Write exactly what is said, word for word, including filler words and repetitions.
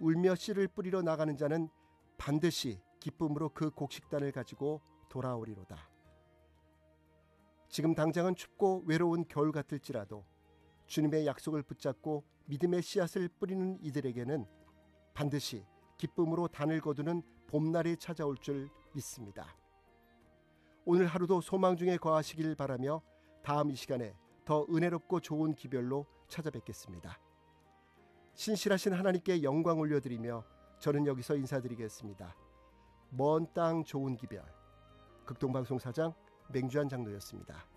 울며 씨를 뿌리러 나가는 자는 반드시 기쁨으로 그 곡식단을 가지고 돌아오리로다. 지금 당장은 춥고 외로운 겨울 같을지라도 주님의 약속을 붙잡고 믿음의 씨앗을 뿌리는 이들에게는 반드시 기쁨으로 단을 거두는 봄날이 찾아올 줄 믿습니다. 오늘 하루도 소망 중에 거하시길 바라며 다음 이 시간에 더 은혜롭고 좋은 기별로 찾아뵙겠습니다. 신실하신 하나님께 영광 올려드리며 저는 여기서 인사드리겠습니다. 먼 땅 좋은 기별, 극동방송 사장 맹주한 장로였습니다.